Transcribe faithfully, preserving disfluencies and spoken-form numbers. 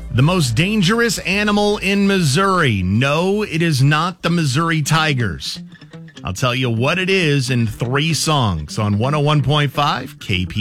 The most dangerous animal in Missouri. No, it is not the Missouri Tigers. I'll tell you what it is in three songs on one oh one point five K P.